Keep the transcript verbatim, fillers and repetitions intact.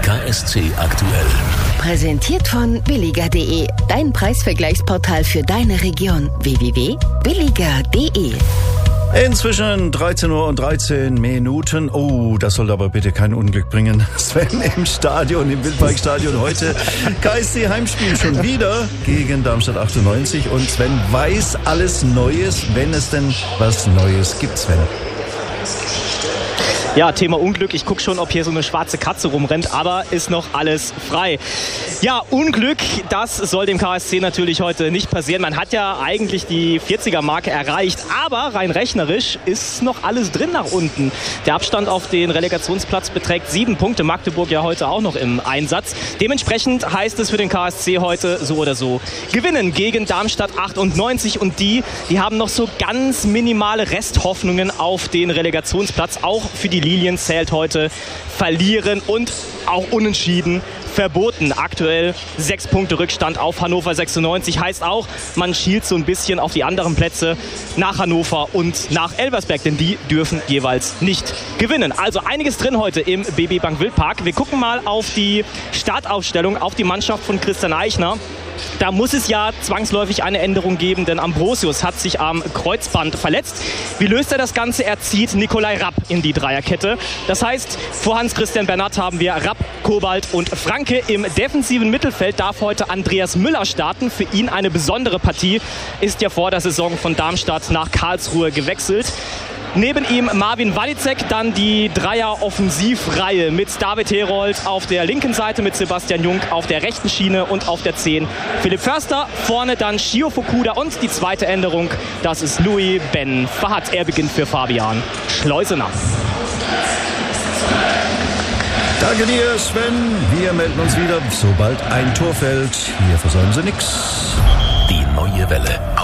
K S C aktuell. Präsentiert von billiger punkt de, dein Preisvergleichsportal für deine Region. w w w punkt billiger punkt de. Inzwischen dreizehn Uhr und dreizehn Minuten. Oh, das soll aber bitte kein Unglück bringen. Sven im Stadion, im Wildparkstadion heute. K S C Heimspiel schon wieder gegen Darmstadt achtundneunzig. Und Sven weiß alles Neues, wenn es denn was Neues gibt, Sven. Ja, Thema Unglück. Ich gucke schon, ob hier so eine schwarze Katze rumrennt, aber ist noch alles frei. Ja, Unglück, das soll dem K S C natürlich heute nicht passieren. Man hat ja eigentlich die vierziger-Marke erreicht, aber rein rechnerisch ist noch alles drin nach unten. Der Abstand auf den Relegationsplatz beträgt sieben Punkte. Magdeburg ja heute auch noch im Einsatz. Dementsprechend heißt es für den K S C heute so oder so gewinnen gegen Darmstadt achtundneunzig. Und die, die haben noch so ganz minimale Resthoffnungen auf den Relegationsplatz. Auch für die Lilien zählt heute verlieren und auch unentschieden verboten. Aktuell sechs Punkte Rückstand auf Hannover sechsundneunzig. Heißt auch, man schielt so ein bisschen auf die anderen Plätze nach Hannover und nach Elversberg, denn die dürfen jeweils nicht gewinnen. Also einiges drin heute im B B Bank Wildpark. Wir gucken mal auf die Startaufstellung, auf die Mannschaft von Christian Eichner. Da muss es ja zwangsläufig eine Änderung geben, denn Ambrosius hat sich am Kreuzband verletzt. Wie löst er das Ganze? Er zieht Nikolai Rapp in die Dreierkette. Das heißt, vor Hans-Christian Bernat haben wir Rapp, Kobalt und Franke. Im defensiven Mittelfeld darf heute Andreas Müller starten. Für ihn eine besondere Partie. Ist ja vor der Saison von Darmstadt nach Karlsruhe gewechselt. Neben ihm Marvin Walicek, dann die Dreier-Offensivreihe mit David Herold auf der linken Seite, mit Sebastian Jung auf der rechten Schiene und auf der zehn Philipp Förster. Vorne dann Shio Fukuda und die zweite Änderung, das ist Louis Ben Fahad. Er beginnt für Fabian Schleusener. Danke dir, Sven. Wir melden uns wieder, sobald ein Tor fällt. Hier versäumen Sie nichts. Die neue Welle.